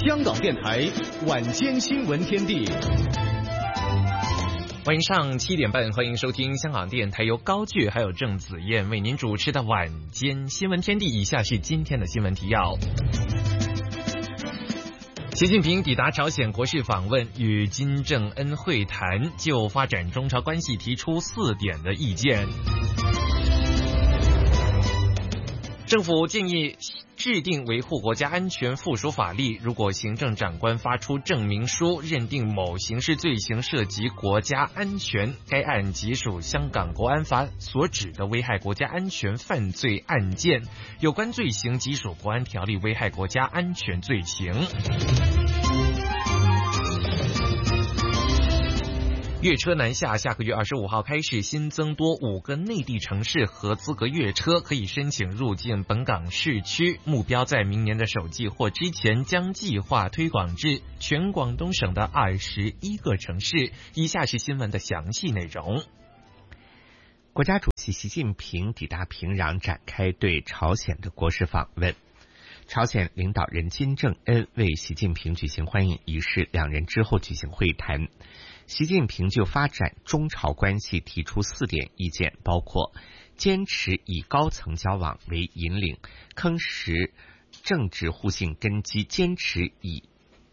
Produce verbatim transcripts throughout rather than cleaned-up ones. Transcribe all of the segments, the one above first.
香港电台晚间新闻天地， 晚上七点半，欢迎收听香港电台由高炬还有郑子燕为您主持的晚间新闻天地。以下是今天的新闻提要。习近平抵达朝鲜国事访问，与金正恩会谈，就发展中朝关系提出四点的意见。政府建议制定维护国家安全附属法律，如果行政长官发出证明书，认定某刑事罪行涉及国家安全，该案即属香港国安法所指的危害国家安全犯罪案件，有关罪行即属国安条例危害国家安全罪行。粤车南下，下个月二十五号开始新增多五个内地城市合资格粤车可以申请入境本港市区，目标在明年的首季或之前将计划推广至全广东省的二十一个城市。以下是新闻的详细内容。 国家主席习近平抵达平壤，展开对朝鲜的国事访问。朝鲜领导人金正恩为习近平举行欢迎仪式，两人之后举行会谈。习近平就发展中朝关系提出四点意见，包括坚持以高层交往为引领，夯实政治互信根基，坚持以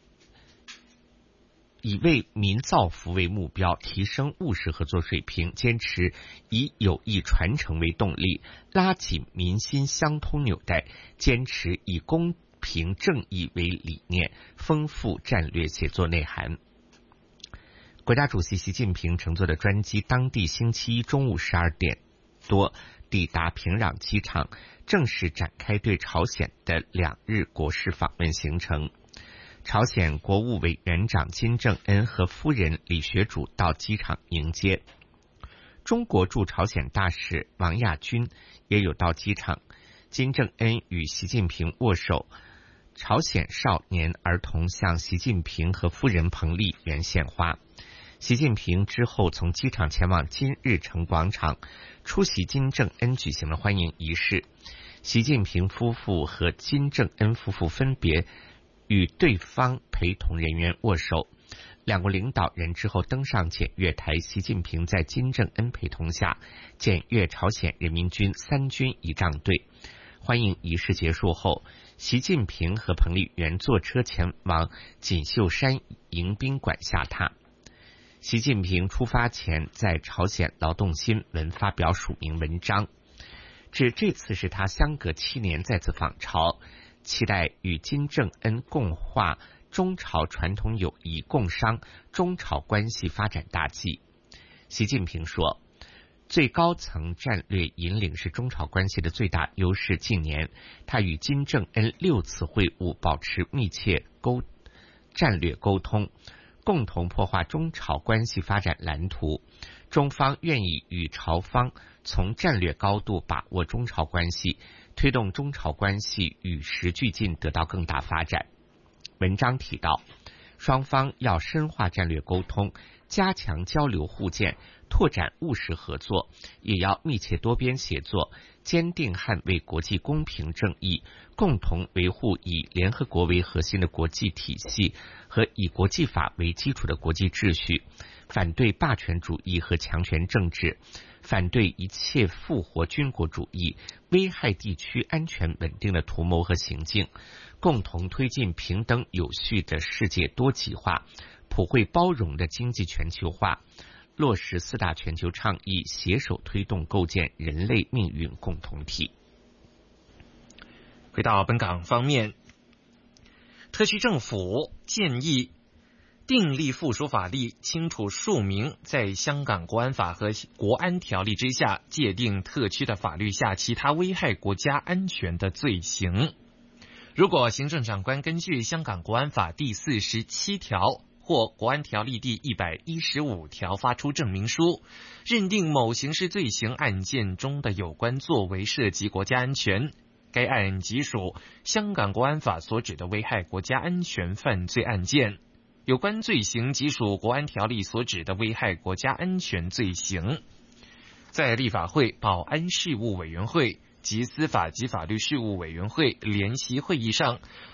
以为民造福为目标，提升务实合作水平，坚持以友谊传承为动力，拉紧民心相通纽带，坚持以公平正义为理念，丰富战略协作内涵。国家主席习近平乘坐的专机当地星期一中午十二点多抵达平壤机场，正式展开对朝鲜的两日国事访问行程。朝鲜国务委员长金正恩和夫人李雪主到机场迎接。中国驻朝鲜大使王亚军也有到机场，金正恩与习近平握手，朝鲜少年儿童向习近平和夫人彭丽媛献花。习近平之后从机场前往金日成广场，出席金正恩举行了欢迎仪式。习近平夫妇和金正恩夫妇分别与对方陪同人员握手，两国领导人之后登上检阅台。习近平在金正恩陪同下检阅朝鲜人民军三军仪仗队。欢迎仪式结束后，习近平和彭丽媛坐车前往锦绣山迎宾馆下榻。习近平出发前在朝鲜劳动新闻发表署名文章，指这次是他相隔七年再次访朝，期待与金正恩共话中朝传统友谊，共商中朝关系发展大计。习近平说，最高层战略引领是中朝关系的最大优势。近年他与金正恩六次会晤，保持密切沟战略沟通，共同破画中朝关系发展蓝图。中方愿意与朝方从战略高度把握中朝关系，推动中朝关系与时俱进，得到更大发展。文章提到，双方要深化战略沟通，加强交流互鉴，拓展务实合作，也要密切多边协作，坚定捍卫国际公平正义，共同维护以联合国为核心的国际体系和以国际法为基础的国际秩序，反对霸权主义和强权政治，反对一切复活军国主义、危害地区安全稳定的图谋和行径，共同推进平等有序的世界多极化、普惠包容的经济全球化，落实四大全球倡议，携手推动构建人类命运共同体。 回到本港方面，特区政府建议订立附属法律，清楚述明在香港国安法和国安条例之下界定特区的法律下其他危害国家安全的罪行。如果行政长官根据香港国安法第四十七条或国安条例第一百一十五条发出证明书，认定某刑事罪行案件中的有关作为涉及国家安全，该案即属香港国安法所指的危害国家安全犯罪案件，有关罪行即属国安条例所指的危害国家安全罪行。在立法会保安事务委员会及司法及法律事务委员会联席会议上，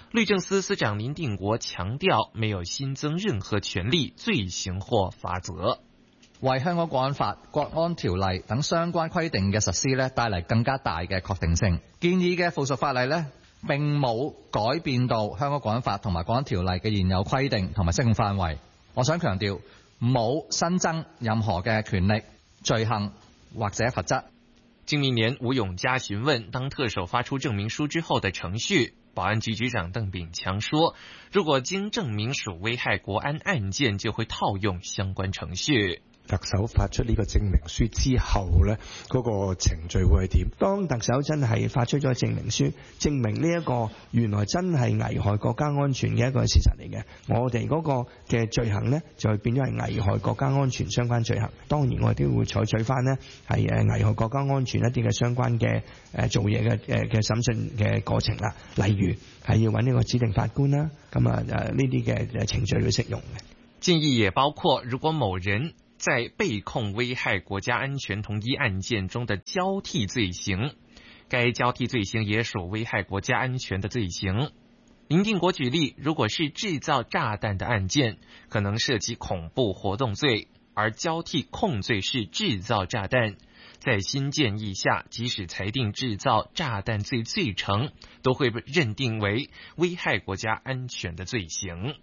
律政司司长林定國強調，沒有新增任何權利、罪行或罰則， 為香港國安法、國安條例等相關規定嘅實施咧，帶嚟更加大嘅確定性。建議嘅附屬法例咧，並冇改變到香港國安法同埋國安條例嘅現有規定同埋適用範圍。我想強調，冇新增任何嘅權力、罪行或者罰則。 經明年吳永嘉詢問當特首發出證明書之後的程序。保安局局長鄧炳強說，如果經證明屬危害國安案件，就會套用相關程序。 特首發出呢個證明書之後呢，嗰個程序會係點？當特首真係發出咗證明書，證明呢一個原來真係危害國家安全嘅一個事實嚟嘅，我哋嗰個嘅罪行呢，就變咗係危害國家安全相關罪行。當然我哋都會採取翻呢係誒危害國家安全一啲嘅相關嘅誒做嘢嘅誒嘅審訊嘅過程啦，例如係要揾呢個指定法官啦，咁啊誒呢啲嘅程序會適用嘅。 建議也包括，如果某人在被控危害國家安全同一案件中的交替罪行，該交替罪行也屬危害國家安全的罪行。林定國舉例，如果是製造炸彈的案件，可能涉及恐怖活動罪，而交替控罪是製造炸彈。在新建議下，即使裁定製造炸彈罪罪成，都會被認定為危害國家安全的罪行。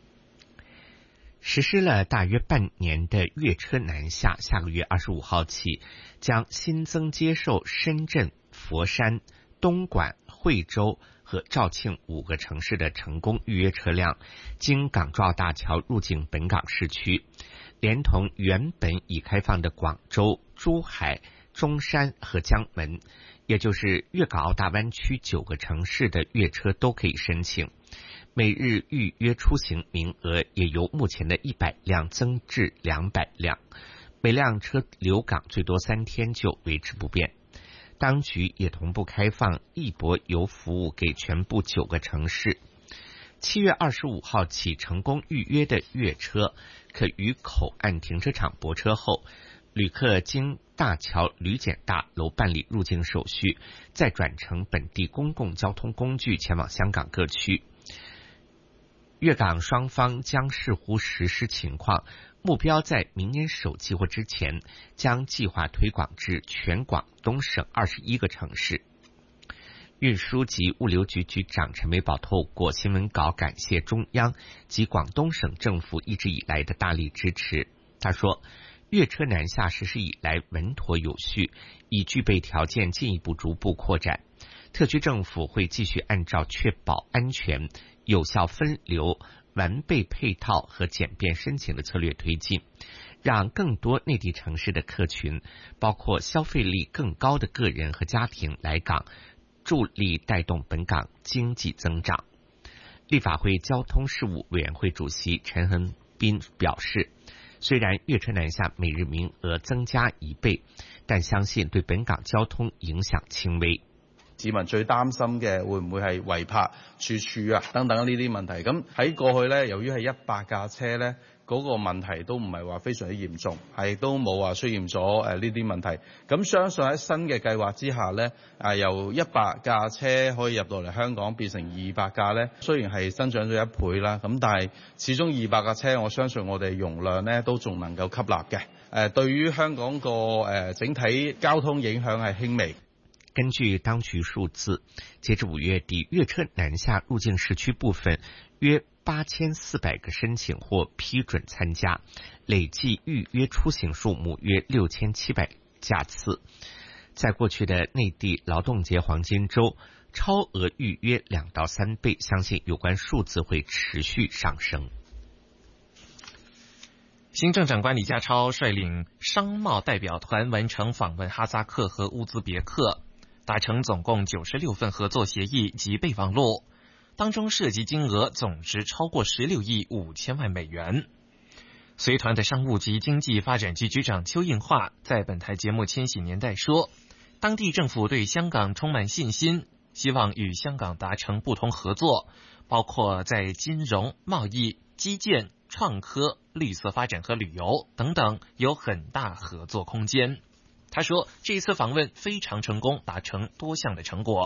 實施了大約半年的粵車南下，下個月二十五號起將新增接受深圳、佛山、東莞、惠州和肇慶五個城市的成功預約車輛，經港珠澳大橋入境本港市區，連同原本已開放的廣州、珠海、中山和江門，也就是粵港澳大灣區九個城市的粵車都可以申請。每日預約出行名額也由目前的一百輛增至兩百輛，每輛車留港最多三天就維持不變。當局也同步開放易泊遊服務給全部九個城市。七月二十五號起成功預約的粵車，可於口岸停車場泊車後，旅客經大橋旅檢大樓辦理入境手續，再轉乘本地公共交通工具前往香港各區。粵港雙方將視乎實施情況，目標在明年首季或之前將計劃推廣至全廣東省二十一個城市。運輸及物流局局長陳美寶透過新聞稿感謝中央及廣東省政府一直以來的大力支持。他說，粵車南下實施以來穩妥有序，已具備條件進一步逐步擴展。特區政府會繼續按照確保安全、有效分流、完備配套和簡便申請的策略推進，讓更多內地城市的客群，包括消費力更高的個人和家庭來港，助力帶動本港經濟增長。立法會交通事務委員會主席陳恆斌表示，雖然粵車南下每日名額增加一倍，但相信對本港交通影響輕微。 市民最擔心嘅會唔會係違泊、處處啊等等呢啲問題。咁喺過去呢，由於係一百架車呢，嗰、那個問題都唔係話非常之嚴重，係都冇話出現咗誒呢啲問題。咁相信喺新嘅計劃之下呢，啊由一百架車可以入到嚟香港變成二百架呢，雖然係增長咗一倍啦，咁但係始終二百架車，我相信我哋容量呢都仲能夠吸納嘅。誒對於香港個誒整體交通影響係輕微。 根據當局數字，截至五月底，粵車南下入境市區部分約八千四百個申請或批准參加，累計預約出行數目約六千七百架次。在過去的內地勞動節黃金週，超額預約兩到三倍，相信有關數字會持續上升。 行政長官李家超率領商貿代表團完成訪問哈薩克和烏茲別克，達成總共九十六份合作協議及備忘錄，當中涉及金額總值超過十六億五千萬美元。隨團的商務及經濟發展局局長邱應華在本台節目《千禧年代》說，當地政府對香港充滿信心，希望與香港達成不同合作，包括在金融、貿易、基建、創科、綠色發展和旅遊等等有很大合作空間。他說，這一次訪問非常成功，達成多項的成果。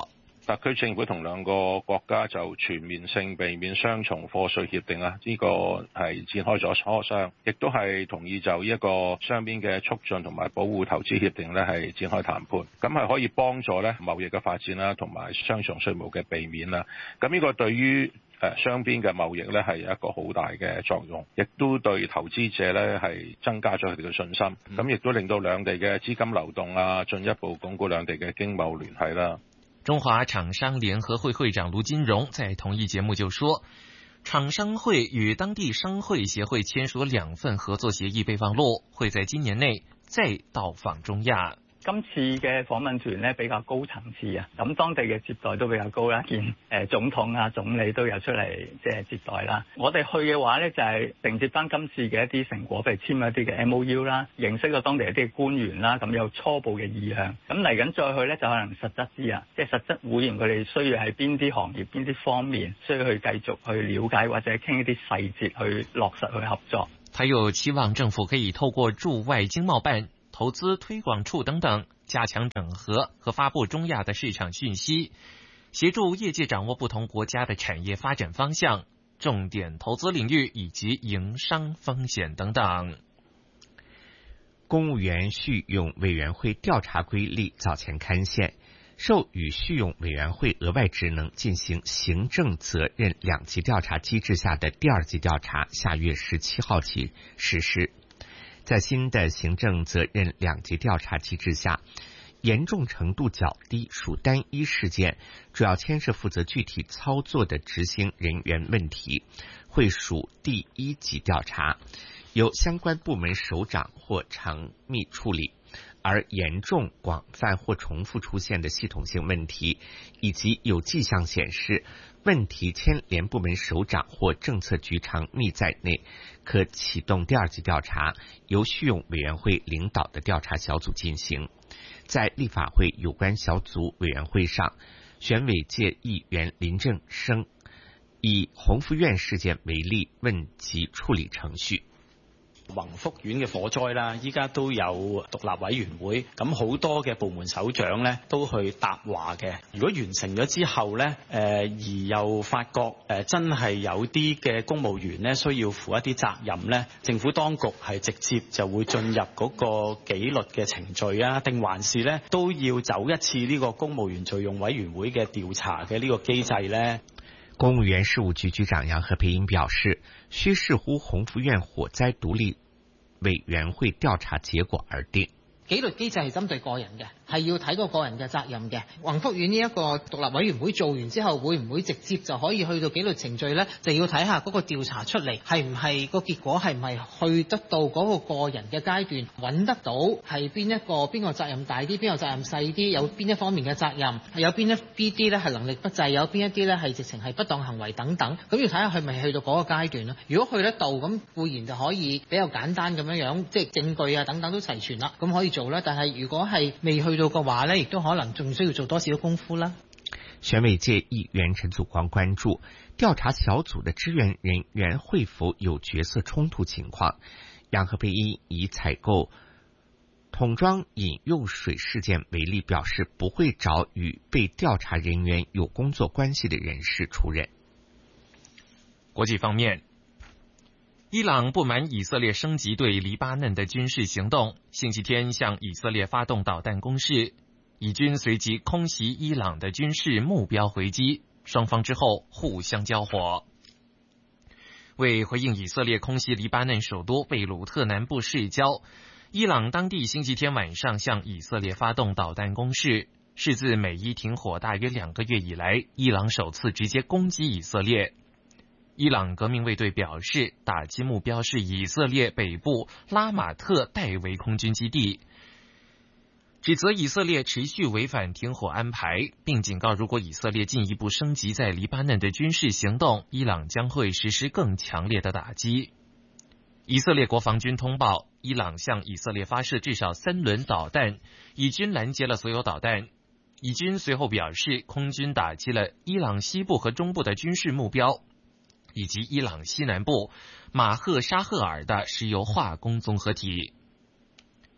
特區政府同兩個國家就全面性避免雙重課稅協定啊，呢個係展開咗磋商，亦都係同意就呢一個雙邊嘅促進同埋保護投資協定咧係展開談判，咁係可以幫助咧貿易嘅發展啦，同埋雙重稅務嘅避免啦。咁呢個對於誒雙邊嘅貿易咧係有一個好大嘅作用，亦都對投資者咧係增加咗佢哋嘅信心，咁亦都令到兩地嘅資金流動啊，進一步鞏固兩地嘅經貿聯繫啦。 中華廠商聯合會會長盧金榮在同一節目就說，廠商會與當地商會協會簽署兩份合作協議備忘錄，會在今年內再到訪中亞。 今次嘅訪問團咧比較高層次啊，咁當地嘅接待都比較高啦，見誒總統啊、總理都有出嚟即係接待啦。我哋去嘅話咧就係承接翻今次嘅一啲成果，譬如簽一啲嘅 M O U 啦，認識咗當地一啲官員啦，咁有初步嘅意向。咁嚟緊再去咧就可能實質啲啊，即係實質會員佢哋需要喺邊啲行業、邊啲方面需要去繼續去了解或者傾一啲細節去落實去合作。 他又期望政府可以透過駐外經貿辦、投資推廣處等等，加強整合和發布中亞的市場訊息，協助業界掌握不同國家的產業發展方向、重點投資領域以及營商風險等等。 公務員續用委員會調查規例早前刊憲，授予續用委員會額外職能進行行政責任兩級調查機制下的第二級調查，下月十七號起實施。在新的行政責任兩級調查機制下，嚴重程度較低屬單一事件，主要牽涉負責具體操作的執行人員問題，會屬第一級調查，由相關部門首長或常秘處理。而嚴重、廣泛或重複出現的系統性問題，以及有跡象顯示問題牽連部門首長或政策局常秘在內，可啟動第二級調查，由續用委員會領導的調查小組進行。在立法會有關小組委員會上，選委界議員林正生以鴻福苑事件為例，問及處理程序。 宏福苑嘅火災啦，依家都有獨立委員會，咁好多嘅部門首長咧都去答話嘅。如果完成咗之後咧，誒、呃、而又發覺誒、呃、真係有啲嘅公務員咧需要負一啲責任咧，政府當局係直接就會進入嗰個紀律嘅程序啊，定還是咧都要走一次呢個公務員敘用委員會嘅調查嘅呢個機制咧？ 公務員事務局局長楊何培英表示，需視乎鴻福苑火災獨立委員會調查結果而定。 紀律機制係針對個人嘅，係要睇個個人嘅責任嘅。宏福苑呢一個獨立委員會做完之後，會唔會直接就可以去到紀律程序呢？就要睇下嗰個調查出嚟係唔係個結果係唔係去得到嗰個個人嘅階段，揾得到係邊一個邊個責任大啲，邊個責任細啲，有邊一方面嘅責任，有邊一邊啲咧係能力不濟，有邊一啲咧係直情係不當行為等等。咁要睇下係咪去到嗰個階段啦。如果去得到，咁固然就可以比較簡單咁樣樣，即係證據啊等等都齊全啦，咁可以做啦。但係如果係未去到嘅話呢，亦都可能仲需要做多少功夫啦。 選委界議員陳祖光關注調查小組的支援人員會否有角色衝突情況。楊何培英以採購桶裝飲用水事件為例，表示不會找與被調查人員有工作關係的人士出任。 國際方面，伊朗不滿以色列升級對黎巴嫩的軍事行動，星期天向以色列發動導彈攻勢，以軍隨即空襲伊朗的軍事目標回擊，雙方之後互相交火。為回應以色列空襲黎巴嫩首都貝魯特南部市郊，伊朗當地星期天晚上向以色列發動導彈攻勢，是自美伊停火大約兩個月以來，伊朗首次直接攻擊以色列。伊朗革命衛隊表示，打擊目標是以色列北部拉馬特代維空軍基地，指責以色列持續違反停火安排，並警告如果以色列進一步升級在黎巴嫩的軍事行動，伊朗將會實施更強烈的打擊。以色列國防軍通報，伊朗向以色列發射至少三輪導彈，以軍攔截了所有導彈。以軍隨後表示，空軍打擊了伊朗西部和中部的軍事目標，以及伊朗西南部馬赫沙赫爾的石油化工綜合體。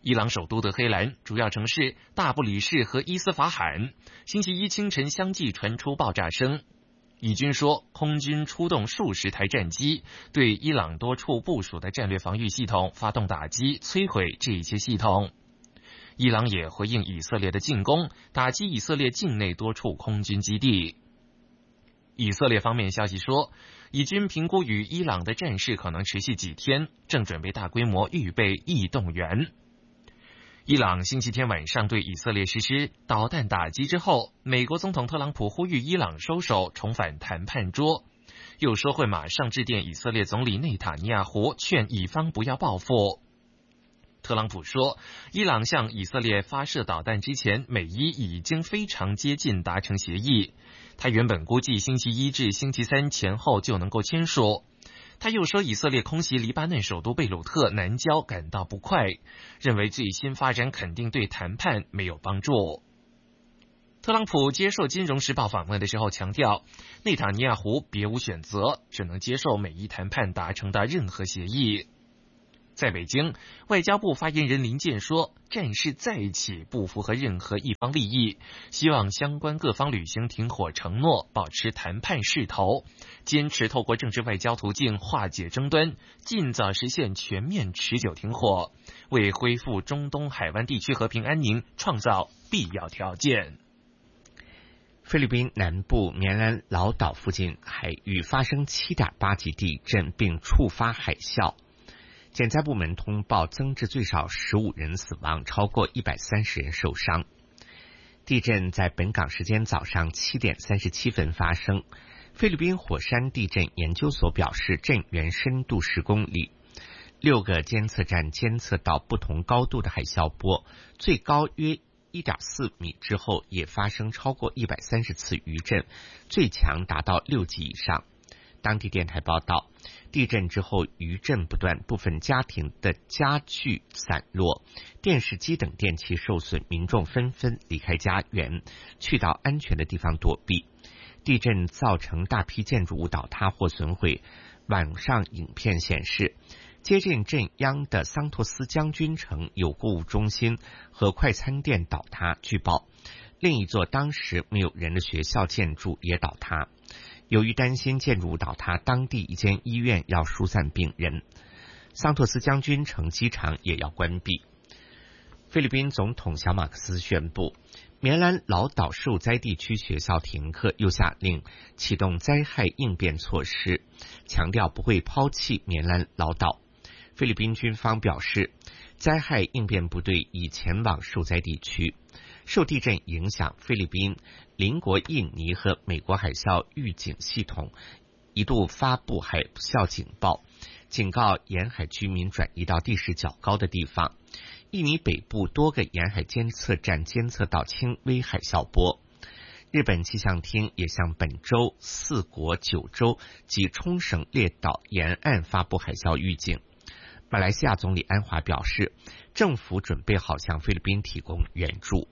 伊朗首都德黑兰主要城市大布里市和伊斯法罕星期一清晨相继传出爆炸声。以军说，空军出动数十台战机，对伊朗多处部署的战略防御系统发动打击，摧毁这些系统。伊朗也回应以色列的进攻，打击以色列境内多处空军基地。以色列方面消息说，以军评估与伊朗的战事可能持续几天，正准备大规模预备义动员。伊朗星期天晚上对以色列实施导弹打击之后，美国总统特朗普呼吁伊朗收手，重返谈判桌，又说会马上致电以色列总理内塔尼亚胡，劝以方不要报复。特朗普说，伊朗向以色列发射导弹之前，美伊已经非常接近达成协议。他原本估计星期一至星期三前后就能够签署。他又说，以色列空袭黎巴嫩首都贝鲁特南郊感到不快，认为最新发展肯定对谈判没有帮助。特朗普接受《金融时报》访问的时候强调，内塔尼亚胡别无选择，只能接受美伊谈判达成的任何协议。在北京，外交部发言人林健说，战事再起不符合任何一方利益，希望相关各方履行停火承诺，保持谈判势头，坚持透过政治外交途径化解争端，尽早实现全面持久停火，为恢复中东海湾地区和平安宁创造必要条件。 菲律宾南部棉兰老岛附近海域发生 七点八 级地震，并触发海啸。减灾部门通报增至最少十五人死亡，超过一百三十人受伤。地震在本港时间早上七点三十七分发生。菲律宾火山地震研究所表示，震源深度十公里，六个监测站监测到不同高度的海啸波，最高约 一点四 米之后也发生超过一百三十次余震，最强达到六级以上。当地电台报道，地震之后余震不断，部分家庭的家具散落，电视机等电器受损，民众纷纷离开家园，去到安全的地方躲避。地震造成大批建筑物倒塌或损毁。网上影片显示，接近震央的桑托斯将军城有购物中心和快餐店倒塌。据报，另一座当时没有人的学校建筑也倒塌。由于担心建筑物倒塌，当地一间医院要疏散病人，桑托斯将军城机场也要关闭。菲律宾总统小马克思宣布，棉兰老岛受灾地区学校停课，又下令启动灾害应变措施，强调不会抛弃棉兰老岛。菲律宾军方表示，灾害应变部队已前往受灾地区。受地震影响，菲律宾、邻国印尼和美国海啸预警系统一度发布海啸警报，警告沿海居民转移到地势较高的地方。印尼北部多个沿海监测站监测到轻微海啸波。日本气象厅也向本州四国九州及冲绳列岛沿岸发布海啸预警。马来西亚总理安华表示，政府准备好向菲律宾提供援助。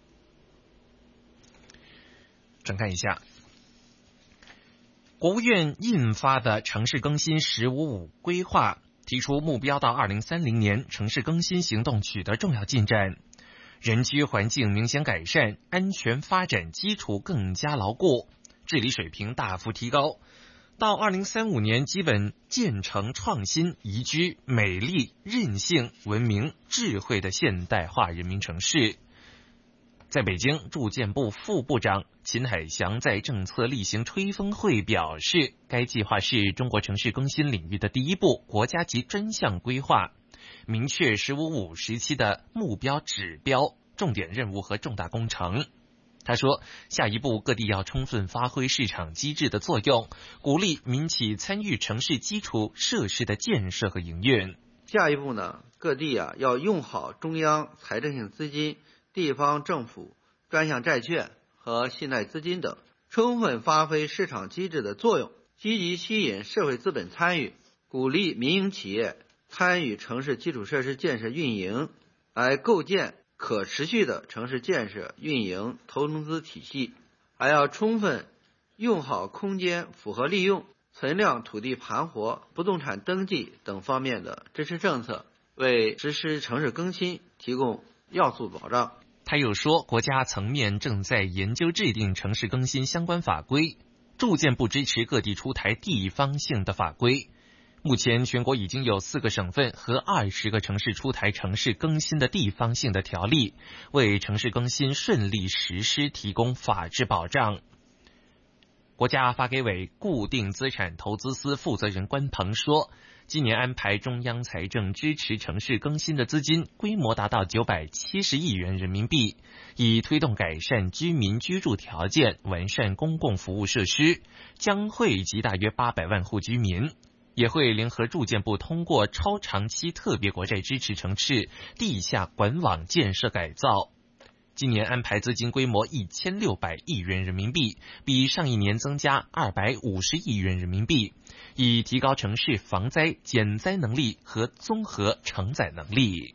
转看一下，国务院印发的城市更新“十五五”规划，提出目标到二零三零年城市更新行动取得重要进展，人居环境明显改善，安全发展基础更加牢固，治理水平大幅提高。到二零三五年，基本建成创新、宜居、美丽、韧性、文明、智慧的现代化人民城市。在北京，住建部副部长秦海祥在政策例行吹风会表示，该计划是中国城市更新领域的第一步国家级专项规划，明确“十五五”时期的目标指标、重点任务和重大工程。他说，下一步各地要充分发挥市场机制的作用，鼓励民企参与城市基础设施的建设和营运。 下一步呢，各地啊要用好中央财政性资金、地方政府专项债券和信贷资金等，充分发挥市场机制的作用，积极吸引社会资本参与，鼓励民营企业参与城市基础设施建设运营，来构建可持续的城市建设运营投资体系。还要充分用好空间复合利用、存量土地盘活、不动产登记等方面的支持政策， 为实施城市更新提供要素保障。 他又说，国家层面正在研究制定城市更新相关法规，逐渐不支持各地出台地方性的法规。目前全国已经有四个省份和二十个城市出台城市更新的地方性的条例，为城市更新顺利实施提供法治保障。国家发改委固定资产投资司负责人关鹏说，今年安排中央财政支持城市更新的资金规模达到九百七十亿元人民币，以推动改善居民居住条件，完善公共服务设施，将惠及大约八百万户居民。也会联合住建部通过超长期特别国债支持城市地下管网建设改造。今年安排资金规模一千六百亿元人民币，比上一年增加二百五十亿元人民币，以提高城市防灾减灾能力和综合承载能力。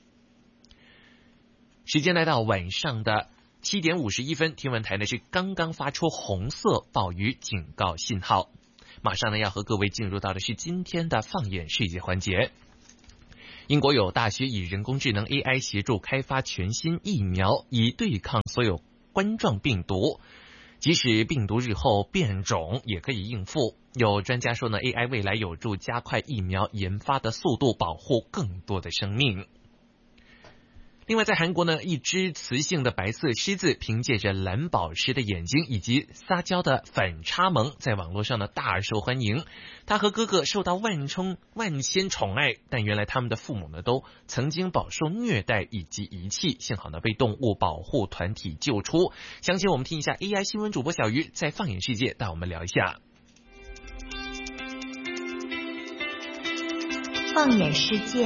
时间来到晚上的七点五十一分，天文台呢是刚刚发出红色暴雨警告信号。马上呢要和各位进入到的是今天的放眼世界环节。英国有大学以人工智能 A I 协助开发全新疫苗，以对抗所有冠状病毒，即使病毒日后变种也可以应付。有专家说呢 A I 未来有助加快疫苗研发的速度，保护更多的生命。另外在韩国呢，一只雌性的白色狮子凭借着蓝宝石的眼睛以及撒娇的反差萌，在网络上呢大受欢迎。他和哥哥受到万宠万千宠爱，但原来他们的父母呢都曾经饱受虐待以及遗弃，幸好呢被动物保护团体救出。详情我们听一下 A I 新闻主播小鱼在放眼世界带我们聊一下。 放眼世界，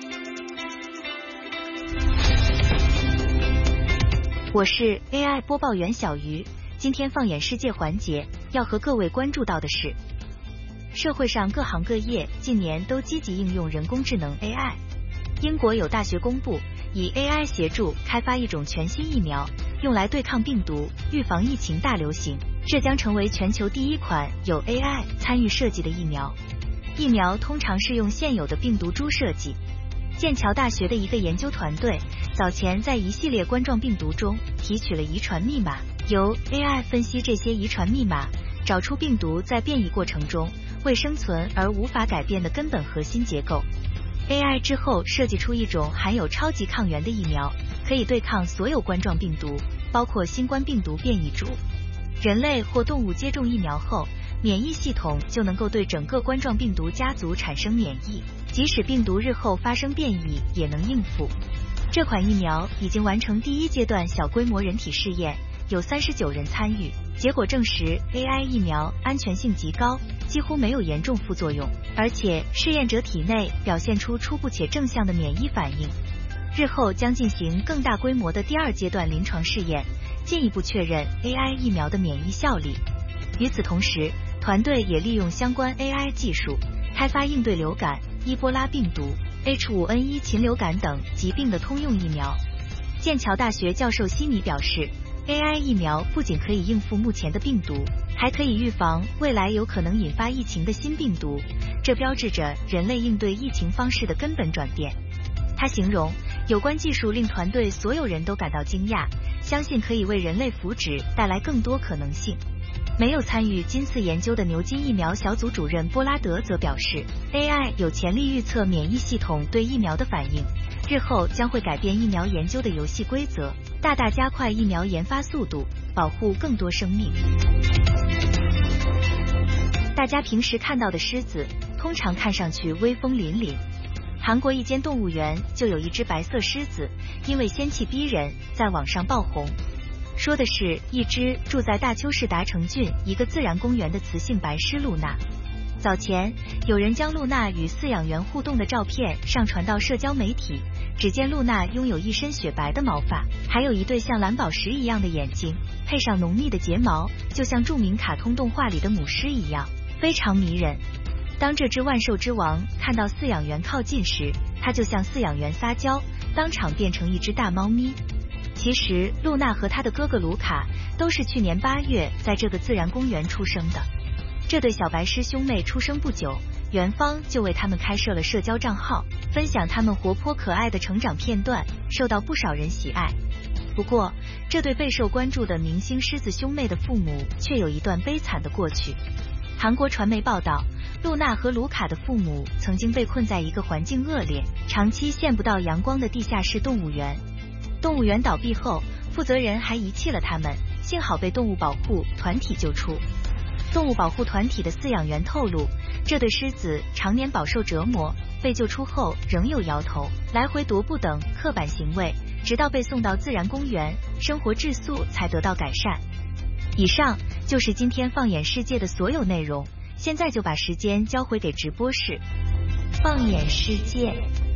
我是 A I 播报员小鱼。今天放眼世界环节要和各位关注到的是，社会上各行各业近年都积极应用人工智能 A I。 英国有大学公布以 A I 协助开发一种全新疫苗，用来对抗病毒，预防疫情大流行。这将成为全球第一款有 A I 参与设计的疫苗。疫苗通常是用现有的病毒株设计。剑桥大学的一个研究团队早前在一系列冠状病毒中提取了遗传密码，由 A I 分析这些遗传密码，找出病毒在变异过程中为生存而无法改变的根本核心结构。 A I 之后设计出一种含有超级抗原的疫苗，可以对抗所有冠状病毒，包括新冠病毒变异株。人类或动物接种疫苗后，免疫系统就能够对整个冠状病毒家族产生免疫，即使病毒日后发生变异也能应付。这款疫苗已经完成第一阶段小规模人体试验，有三十九人参与，结果证实 A I 疫苗安全性极高，几乎没有严重副作用，而且试验者体内表现出初步且正向的免疫反应。日后将进行更大规模的第二阶段临床试验，进一步确认 A I 疫苗的免疫效力。与此同时，团队也利用相关 A I 技术，开发应对流感、伊波拉病毒、H 五N 一 禽流感等疾病的通用疫苗。剑桥大学教授西米表示， A I 疫苗不仅可以应付目前的病毒，还可以预防未来有可能引发疫情的新病毒，这标志着人类应对疫情方式的根本转变。他形容有关技术令团队所有人都感到惊讶，相信可以为人类福祉带来更多可能性。没有参与今次研究的牛津疫苗小组主任波拉德则表示， A I 有潜力预测免疫系统对疫苗的反应，日后将会改变疫苗研究的游戏规则，大大加快疫苗研发速度，保护更多生命。大家平时看到的狮子通常看上去威风凛凛，韩国一间动物园就有一只白色狮子，因为仙气逼人，在网上爆红。说的是一只住在大邱市达成郡一个自然公园的雌性白狮露娜。早前有人将露娜与饲养员互动的照片上传到社交媒体，只见露娜拥有一身雪白的毛发，还有一对像蓝宝石一样的眼睛，配上浓密的睫毛，就像著名卡通动画里的母狮一样，非常迷人。当这只万兽之王看到饲养员靠近时，它就向饲养员撒娇，当场变成一只大猫咪。其实露娜和她的哥哥卢卡都是去年八月在这个自然公园出生的。这对小白狮兄妹出生不久， 园方就为他们开设了社交账号，分享他们活泼可爱的成长片段，受到不少人喜爱。不过，这对备受关注的明星狮子兄妹的父母却有一段悲惨的过去。韩国传媒报道，露娜和卢卡的父母曾经被困在一个环境恶劣、长期见不到阳光的地下室动物园。动物园倒闭后，负责人还遗弃了他们，幸好被动物保护团体救出。动物保护团体的饲养员透露，这对狮子常年饱受折磨，被救出后仍有摇头、来回踱步等刻板行为，直到被送到自然公园，生活质素才得到改善。以上就是今天放眼世界的所有内容，现在就把时间交回给直播室。放眼世界。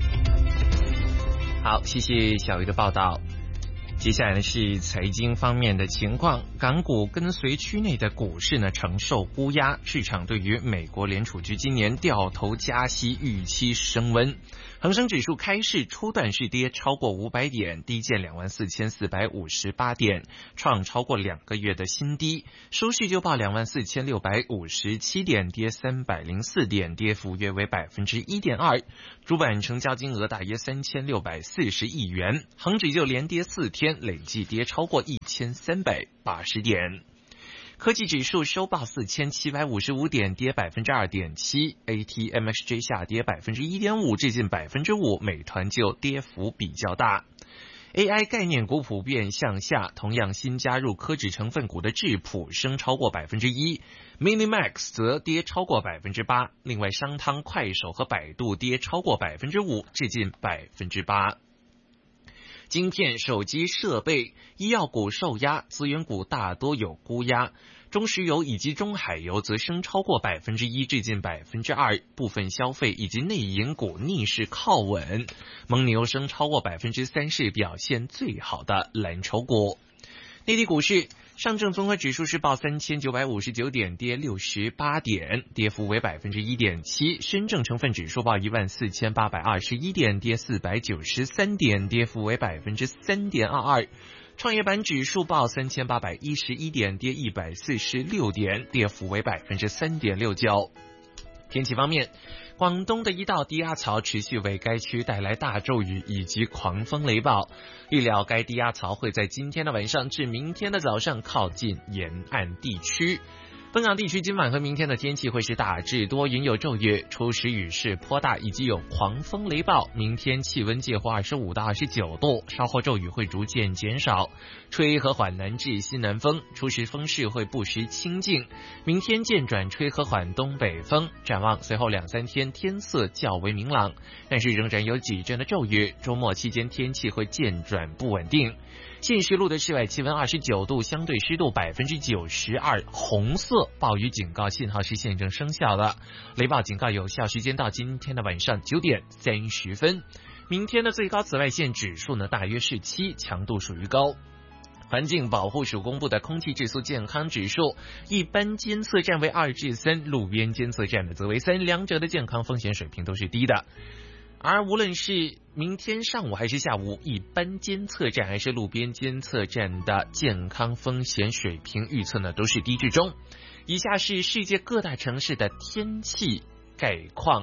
好，谢谢小鱼的报道。接下来呢是财经方面的情况，港股跟随区内的股市呢承受估压，市场对于美国联储局今年掉头加息预期升温。恒生指数开市初段是跌超过五百点，低见两万四千四百五十八点，创超过两个月的新低。收市就报两万四千六百五十七点，跌三百零四点，跌幅约为百分之一点二。主板成交金额大约三千六百四十亿元，恒指就连跌四天，累计跌超过一千三百八十点。科技指数收报四千七百五十五点，跌百分之二点七 ，A T M X J 下跌百分之一点五，接近百分之五，美团就跌幅比较大。A I 概念股普遍向下，同样新加入科指成分股的智谱升超过百分之一 ，Minimax 则跌超过百分之八，另外商汤、快手和百度跌超过百分之五，接近百分之八。晶片、手机设备、医药股受压，资源股大多有估压。中石油以及中海油则升超过百分之一，至近百分之二。部分消费以及内银股逆势靠稳，蒙牛升超过百分之三，是表现最好的蓝筹股。内地股市，上证综合指数是报三千九百五十九点，跌六十八点，跌幅为百分之一点七。深证成分指数报一万四千八百二十一点，跌四百九十三点，跌幅为百分之三点二二。创业板指数报三千八百一十一点，跌一百四十六点，跌幅为百分之三点六九。天气方面，广东的一道低压槽持续为该区带来大骤雨以及狂风雷暴，预料该低压槽会在今天的晚上至明天的早上靠近沿岸地区。本港地区今晚和明天的天气会是大致多云有骤雨，初时雨势颇大，以及有狂风雷暴。明天气温介乎二十五到二十九度，稍后骤雨会逐渐减少，吹和缓南至西南风，初时风势会不时清劲。明天渐转吹和缓东北风，展望随后两三天天色较为明朗，但是仍然有几阵的骤雨，周末期间天气会渐转不稳定。现时录的室外气温二十九度，相对湿度百分之九十二，红色暴雨警告信号是现正生效的，雷暴警告有效时间到今天的晚上九点三十分。明天的最高紫外线指数呢大约是七，强度属于高。环境保护署公布的空气质素健康指数，一般监测站为二至三，路边监测站的则为三，两者的健康风险水平都是低的。而无论是明天上午还是下午，一般监测站还是路边监测站的健康风险水平预测呢都是低至中。以下是世界各大城市的天气概况。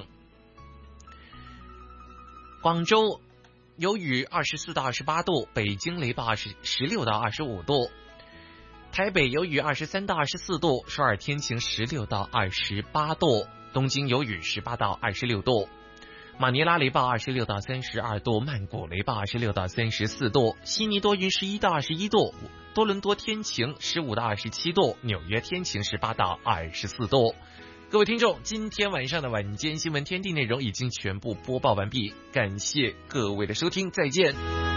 广州有雨二十四到二十八度，北京雷暴十六到二十五度，台北有雨二十三到二十四度，首尔天晴十六到二十八度，东京有雨十八到二十六度，马尼拉雷暴二十六到三十二度，曼谷雷暴二十六到三十四度，悉尼多云十一到二十一度，多伦多天晴十五到二十七度，纽约天晴十八到二十四度。各位听众，今天晚上的晚间新闻天地内容已经全部播报完毕，感谢各位的收听，再见。